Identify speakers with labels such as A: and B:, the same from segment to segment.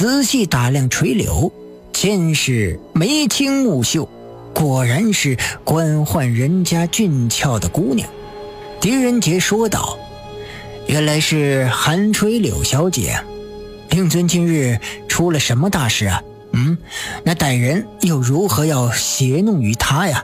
A: 仔细打量垂柳，见是眉清目秀，果然是官宦人家俊俏的姑娘。狄仁杰说道：原来是韩垂柳小姐，令尊今日出了什么大事啊？那歹人又如何要胁弄于他呀？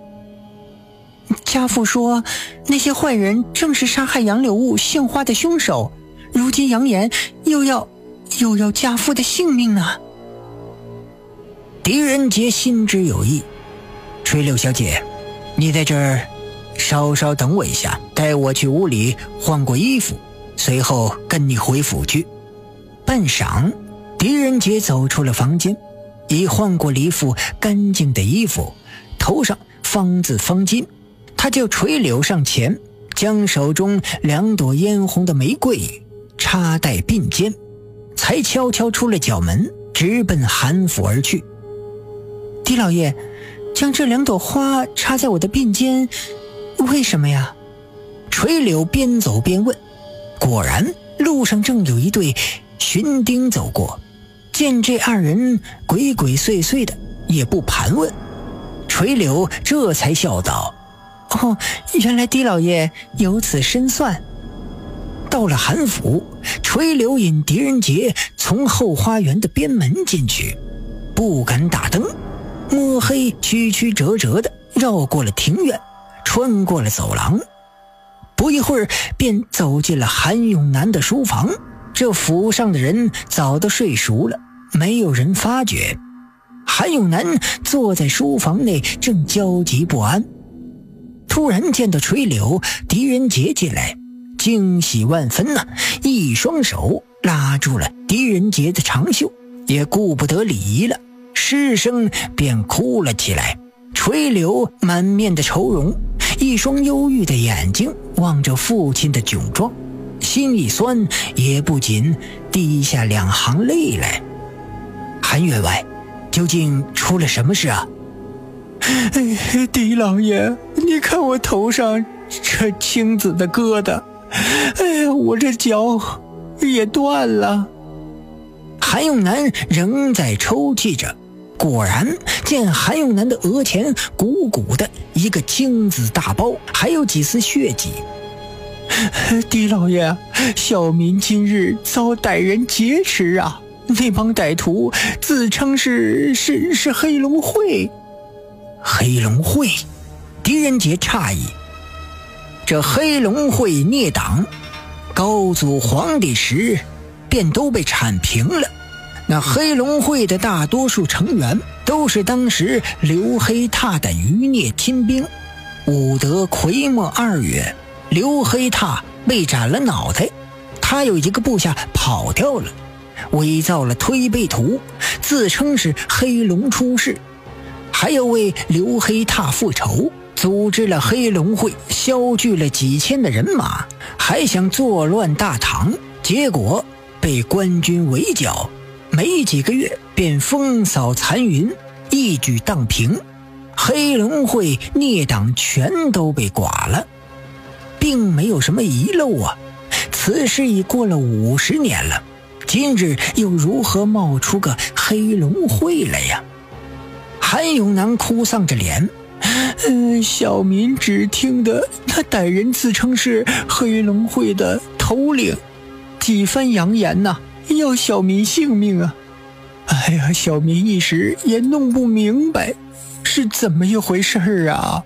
B: 家父说那些坏人正是杀害杨柳雾杏花的凶手，如今扬言又要家父的性命呢。
A: 狄仁杰心知有意，垂柳小姐，你在这儿稍稍等我一下，带我去屋里换过衣服，随后跟你回府去。半晌，狄仁杰走出了房间，已换过了一副干净的衣服，头上方字方巾，他就垂柳上前，将手中2朵嫣红的玫瑰插戴鬓间，才悄悄出了角门，直奔韩府而去。
B: 狄老爷，将这2朵花插在我的鬓间，为什么呀？
A: 垂柳边走边问。果然路上正有一对巡丁走过，见这2人鬼鬼祟祟的，也不盘问。垂柳这才笑道：
B: 原来狄老爷有此深算。
A: 到了韩府，垂柳引狄仁杰从后花园的边门进去，不敢打灯，摸黑曲曲折折的绕过了庭院，穿过了走廊，不一会儿便走进了韩永南的书房。这府上的人早都睡熟了，没有人发觉。韩永南坐在书房内，正焦急不安，突然见到垂柳、狄仁杰进来，惊喜万分呐，一双手拉住了狄仁杰的长袖，也顾不得礼仪了，失声便哭了起来。垂柳满面的愁容，一双忧郁的眼睛望着父亲的窘状，心一酸，也不禁滴下2行泪来。韩员外，究竟出了什么事啊？
B: 狄老爷，你看我头上这青紫的疙瘩，我这脚也断了。
A: 韩永南仍在抽泣着，果然见韩永南的额前鼓鼓的一个青紫大包，还有几丝血迹。
B: 狄老爷，小民今日遭歹人劫持啊！那帮歹徒自称是黑龙会。
A: 黑龙会？狄仁杰诧异。这黑龙会孽党，高祖皇帝时便都被铲平了。那黑龙会的大多数成员都是当时刘黑闼的余孽亲兵。武德癸末2月，刘黑闼被斩了脑袋，他有一个部下跑掉了，伪造了推背图，自称是黑龙出世，还要为刘黑闼复仇，组织了黑龙会，削聚了几千的人马，还想作乱大唐，结果被官军围剿，没几个月便风扫残云，一举荡平，黑龙会孽党全都被剐了，并没有什么遗漏啊。此事已过了50年了，今日又如何冒出个黑龙会来呀？韩永南哭丧着脸，
B: 小民只听得那歹人自称是黑龙会的头领，几番扬言呐，要小民性命啊！哎呀，小民一时也弄不明白是怎么一回事啊！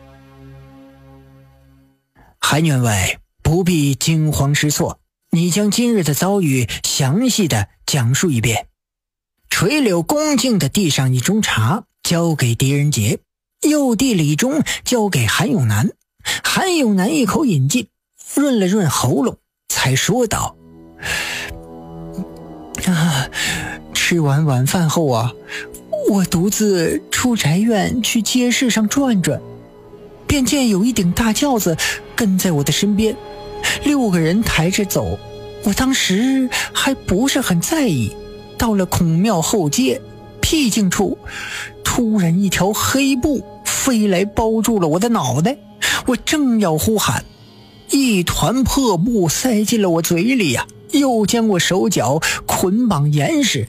A: 韩员外不必惊慌失措，你将今日的遭遇详细的讲述一遍。垂柳恭敬地递上一盅茶，交给狄仁杰，又递了一盅交给韩永南。韩永南一口饮尽，润了润喉咙，才说道：
B: 吃完晚饭后啊，我独自出宅院去街市上转转，便见有一顶大轿子跟在我的身边，6个人抬着走。我当时还不是很在意，到了孔庙后街僻静处，突然一条黑布飞来包住了我的脑袋，我正要呼喊，一团破布塞进了我嘴里呀，又将我手脚捆绑严实，